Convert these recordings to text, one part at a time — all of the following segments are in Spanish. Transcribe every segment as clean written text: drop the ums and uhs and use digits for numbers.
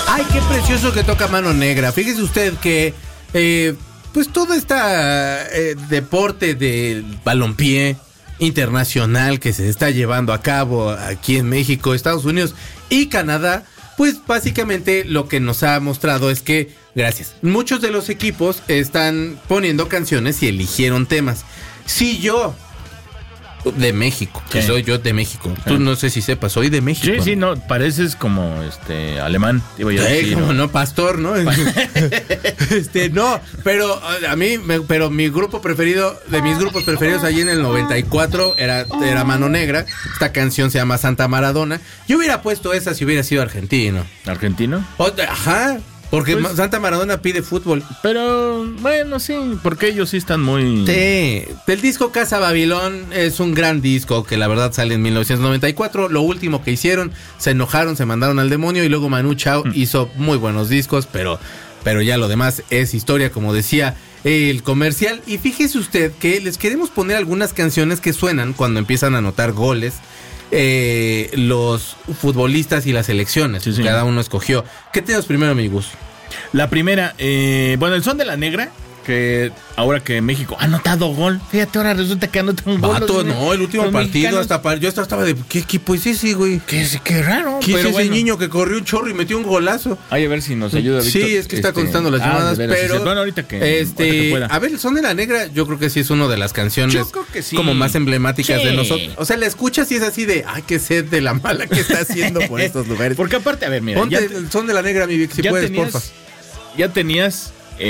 Ay, qué precioso que toca Mano Negra. Fíjese usted que pues todo este deporte del balompié internacional que se está llevando a cabo aquí en México, Estados Unidos y Canadá, pues básicamente lo que nos ha mostrado es que, gracias, muchos de los equipos están poniendo canciones y eligieron temas. Si yo, de México, que soy yo de México, tú no sé si sepas, soy de México. Sí, no, pareces como alemán, digo yo. Como no, pastor, ¿no? No, pero a mí, pero mi grupo preferido, de mis grupos preferidos allí en el 94 era Mano Negra. Esta canción se llama Santa Maradona. Yo hubiera puesto esa si hubiera sido argentino. ¿Argentino? Ajá. Porque pues, Santa Maradona pide fútbol. Pero, bueno, sí, porque ellos sí están muy... Sí, el disco Casa Babilón es un gran disco que la verdad sale en 1994. Lo último que hicieron, se enojaron, se mandaron al demonio y luego Manu Chao hizo muy buenos discos, pero ya lo demás es historia, como decía el comercial. Y fíjese usted que les queremos poner algunas canciones que suenan cuando empiezan a anotar goles. Los futbolistas y las selecciones, sí. Cada uno escogió. ¿Qué tenemos primero, amigos? La primera, el Son de la Negra, que ahora que México ha anotado gol, fíjate, ahora resulta que anota un gol. No, el último partido yo estaba de, ¿qué equipo es ese, güey? Qué raro. ¿Qué es ese niño que corrió un chorro y metió un golazo? Ay, a ver si nos ayuda, Víctor. Sí, es que está contestando las llamadas, pero... Bueno, ahorita que pueda. A ver, el Son de la Negra, yo creo que sí es una de las canciones sí. Como más emblemáticas de nosotros. O sea, la escuchas y es así de, ay, qué sed de la mala que está haciendo por estos lugares. Porque aparte, a ver, mira. Ponte el Son de la Negra, mi Vic, si puedes, porfa. Ya tenías...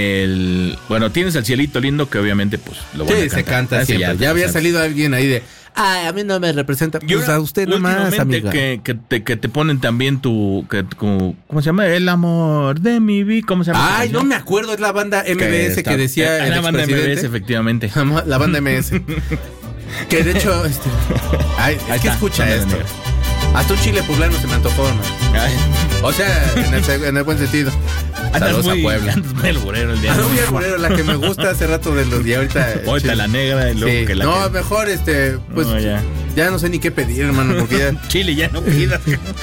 tienes el Cielito Lindo, que obviamente pues lo van a cantar. Se canta siempre. Ya había salido alguien ahí de, ay, a mí no me representa. Pues a usted nomás, amiga. Que te ponen también ¿cómo se llama? El amor de mi vida. ¿Cómo se llama? Ay, no me acuerdo, es la banda MBS que decía la banda MBS, efectivamente. La banda MS. Que de hecho, es que escucha esto. Hasta un chile poblano se me antojó, ¿no? O sea, en el buen sentido. Saludos a Puebla. Andas muy alburero el día. Muy alburero, la que me gusta hace rato de los días ahorita. Ahorita la negra y luego que la... No, mejor pues no, ya no sé ni qué pedir, hermano, porque ya... Chile, ya no pidas.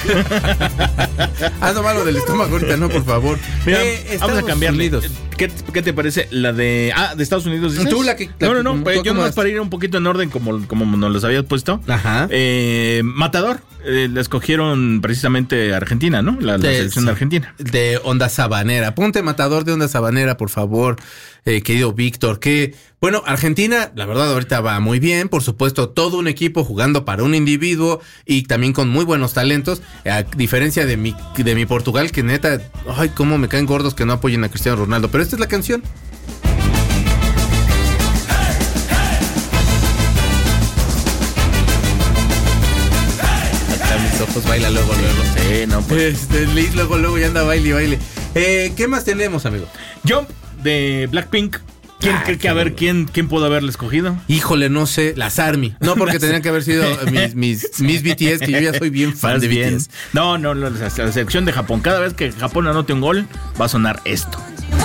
Ando malo del estómago ahorita, no, por favor. Mira, vamos a cambiarle. ¿Qué te parece la de Estados Unidos? ¿Dices? Tú No, pues yo nomás para ir un poquito en orden como nos los habías puesto. Ajá. Matador, la escogieron precisamente Argentina, ¿no? La selección de Argentina. De Onda Sabanera. Ponte Matador de Onda Sabanera, por favor, querido Víctor. Que, bueno, Argentina, la verdad, ahorita va muy bien. Por supuesto, todo un equipo jugando para un individuo y también con muy buenos talentos. A diferencia de mi Portugal, que neta, ay, cómo me caen gordos que no apoyen a Cristiano Ronaldo. Pero esta es la canción. Mis ojos baila luego. Sí, no, pues. Liz luego ya anda baile. ¿Qué más tenemos, amigo? Jump de Blackpink. ¿Quién pudo haberle escogido? Híjole, no sé, las ARMY. No, porque tenían que haber sido mis BTS, que yo ya soy bien fan de BTS. No, la selección de Japón. Cada vez que Japón anote un gol, va a sonar esto.